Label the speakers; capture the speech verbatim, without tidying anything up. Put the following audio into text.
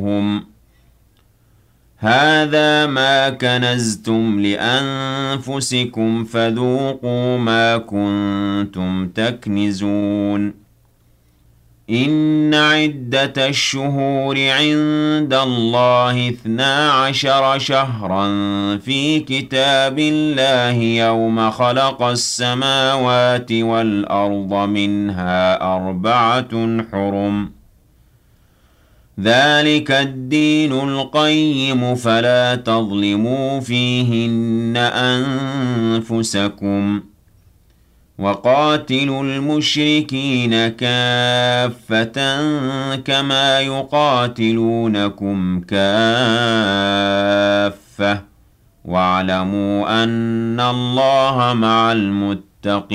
Speaker 1: لهم هذا ما كنزتم لأنفسكم فذوقوا ما كنتم تكنزون إن عدة الشهور عند الله اثنا عشر شهرا في كتاب الله يوم خلق السماوات والأرض منها أربعة حرم ذلك الدين القيم فلا تظلموا فيهن أنفسكم وقاتلوا المشركين كافة كما يقاتلونكم كافة واعلموا أن الله مع المتقين